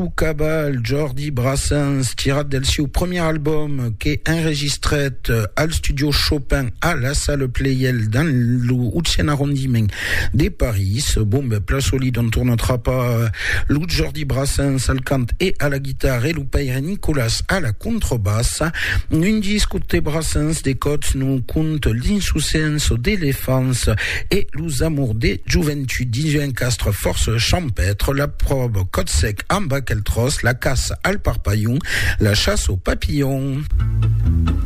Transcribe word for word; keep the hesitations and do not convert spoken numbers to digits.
sous cabal Jordi Brassens tirat del seu premier album qui est enregistré al studio Chopin à la salle Playel dans le huitième arrondissement de Paris. Bon, ben, place solide, on ne tournera pas le Jordi Brassens al cant et à la guitare et le père Nicolas à la contrebasse. Une disque de Brassens des côtes nous compte l'insouciance d'éléphants et les amours des juventudes d'un castre force champêtre, la probe côte sec en bac el tros, la casse al parpaillon, la chasse aux papillons.